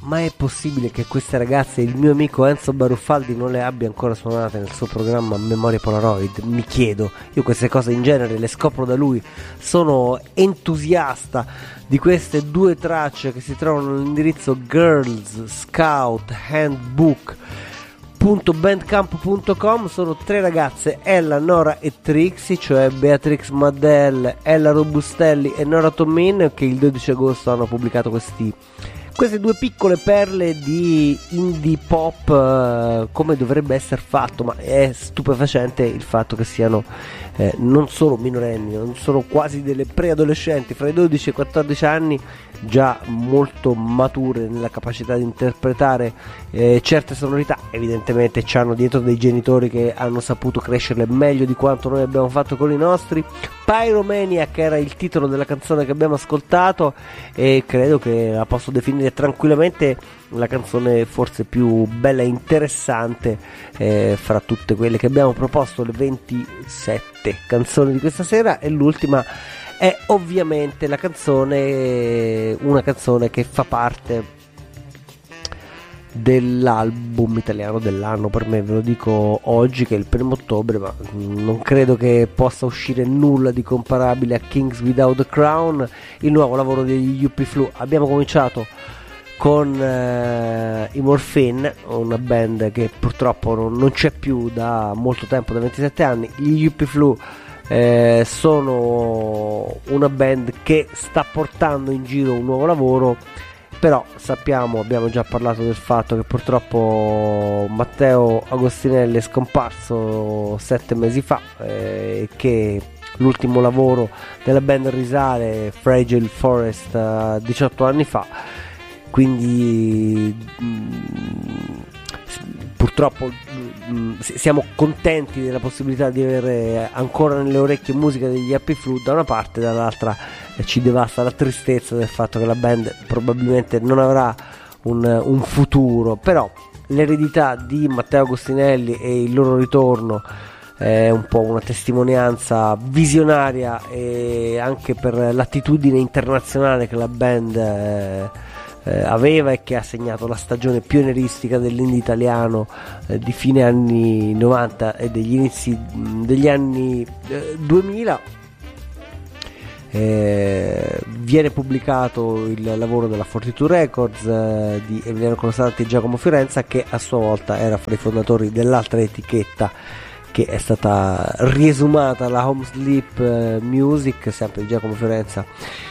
ma è possibile che queste ragazze, il mio amico Enzo Baruffaldi, non le abbia ancora suonate nel suo programma Memoria Polaroid? Mi chiedo. Io queste cose in genere le scopro da lui. Sono entusiasta di queste due tracce che si trovano all'indirizzo Girls Scout Handbook .bandcamp.com. Sono tre ragazze, Ella, Nora e Trixie, cioè Beatrix Maddel, Ella Robustelli e Nora Tommin, che il 12 agosto hanno pubblicato queste due piccole perle di indie pop, come dovrebbe essere fatto. Ma è stupefacente il fatto che siano non solo minorenni, non sono quasi delle preadolescenti, fra i 12 e i 14 anni, già molto mature nella capacità di interpretare certe sonorità. Evidentemente c'hanno dietro dei genitori che hanno saputo crescerle meglio di quanto noi abbiamo fatto con i nostri. Pyromaniac era il titolo della canzone che abbiamo ascoltato, e credo che la posso definire tranquillamente la canzone forse più bella e interessante fra tutte quelle che abbiamo proposto, le 27 canzoni di questa sera. E l'ultima è ovviamente una canzone che fa parte dell'album italiano dell'anno per me, ve lo dico oggi che è il 1° ottobre, ma non credo che possa uscire nulla di comparabile a Kings Without a Crown, il nuovo lavoro degli UP Flu. Abbiamo cominciato con i Morphine, una band che purtroppo non c'è più da molto tempo, da 27 anni. Gli UP Flu sono una band che sta portando in giro un nuovo lavoro, però abbiamo già parlato del fatto che purtroppo Matteo Agostinelli è scomparso 7 mesi fa, che l'ultimo lavoro della band risale Fragile Forest 18 anni fa, quindi purtroppo siamo contenti della possibilità di avere ancora nelle orecchie musica degli Happy Flu da una parte, dall'altra ci devasta la tristezza del fatto che la band probabilmente non avrà un futuro. Però l'eredità di Matteo Agostinelli e il loro ritorno è un po' una testimonianza visionaria, e anche per l'attitudine internazionale che la band aveva, e che ha segnato la stagione pionieristica dell'indie italiano di fine anni 90 e degli inizi degli anni 2000. Viene pubblicato il lavoro della 42 Records di Emiliano Colasanti e Giacomo Fiorenza, che a sua volta era fra i fondatori dell'altra etichetta che è stata riesumata, la Home Sleep Music, sempre di Giacomo Fiorenza.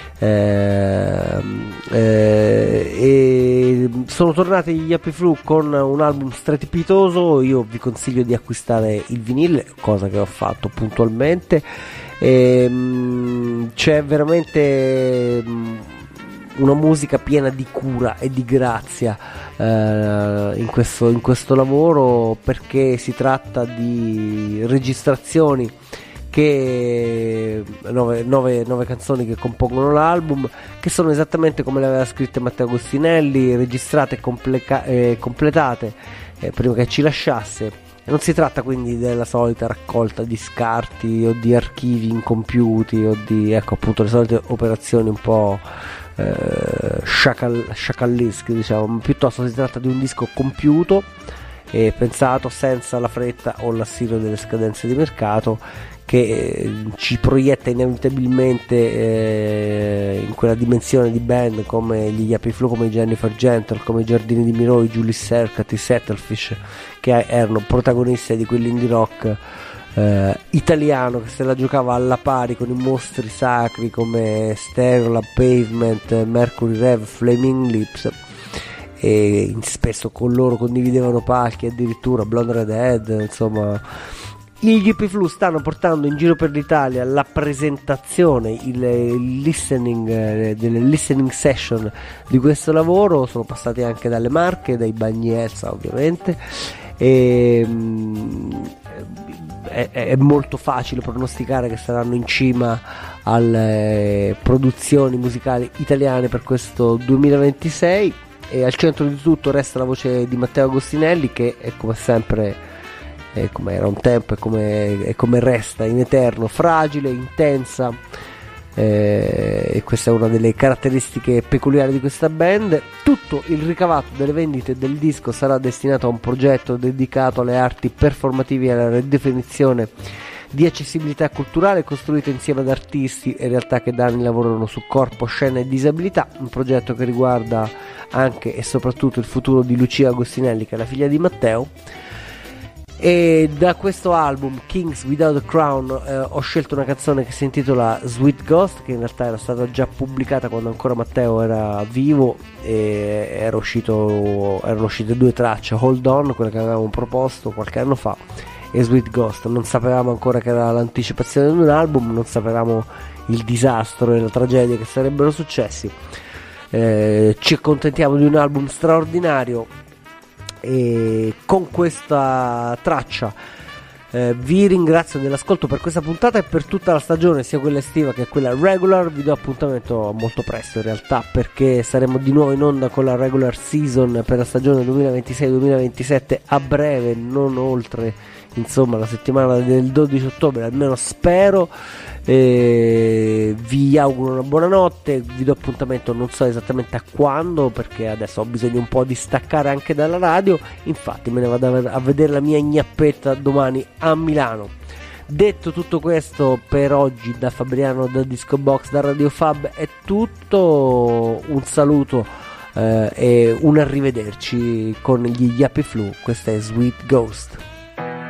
E sono tornati gli Happy Flu con un album strepitoso. Io vi consiglio di acquistare il vinile, cosa che ho fatto puntualmente. C'è veramente una musica piena di cura e di grazia in questo lavoro, perché si tratta di registrazioni che 9 canzoni che compongono l'album, che sono esattamente come le aveva scritte Matteo Agostinelli, registrate e completate prima che ci lasciasse. Non si tratta quindi della solita raccolta di scarti o di archivi incompiuti o di, ecco, appunto, le solite operazioni un po' sciacallesche, diciamo. Piuttosto si tratta di un disco compiuto e pensato senza la fretta o l'assiro delle scadenze di mercato, che ci proietta inevitabilmente in quella dimensione di band come gli Happy Flu, come i Jennifer Gentle, come i Giardini di Miro, i Julie Sercat, i Settlefish, che erano protagonisti di quell'indie rock italiano che se la giocava alla pari con i mostri sacri come Stereolab, Pavement, Mercury Rev, Flaming Lips, e spesso con loro condividevano palchi, addirittura Blonde Redhead. Insomma, gli Happy Flu stanno portando in giro per l'Italia la presentazione, il listening, delle listening session di questo lavoro. Sono passati anche dalle Marche, dai Bagni Elsa ovviamente, e è molto facile pronosticare che saranno in cima alle produzioni musicali italiane per questo 2026. E al centro di tutto resta la voce di Matteo Agostinelli, che è come sempre, come era un tempo e come resta in eterno, fragile, intensa, e questa è una delle caratteristiche peculiari di questa band. Tutto il ricavato delle vendite del disco sarà destinato a un progetto dedicato alle arti performative e alla ridefinizione di accessibilità culturale, costruito insieme ad artisti e realtà che da anni lavorano su corpo, scena e disabilità, un progetto che riguarda anche e soprattutto il futuro di Lucia Agostinelli, che è la figlia di Matteo. E da questo album Kings Without a Crown ho scelto una canzone che si intitola Sweet Ghost, che in realtà era stata già pubblicata quando ancora Matteo era vivo, e erano uscite 2 tracce, Hold On, quella che avevamo proposto qualche anno fa, e Sweet Ghost. Non sapevamo ancora che era l'anticipazione di un album, non sapevamo il disastro e la tragedia che sarebbero successi. Ci accontentiamo di un album straordinario, e con questa traccia vi ringrazio dell'ascolto per questa puntata e per tutta la stagione, sia quella estiva che quella regular. Vi do appuntamento molto presto in realtà, perché saremo di nuovo in onda con la regular season per la stagione 2026-2027 a breve, non oltre insomma la settimana del 12 ottobre, almeno spero. Vi auguro una buona notte, vi do appuntamento non so esattamente a quando, perché adesso ho bisogno un po' di staccare anche dalla radio, infatti me ne vado a vedere la mia gnappetta domani a Milano. Detto tutto questo, per oggi da Fabriano, da Disco Box, da Radio Fab è tutto. Un saluto e un arrivederci con gli Yappy Flu. Questa è Sweet Ghost.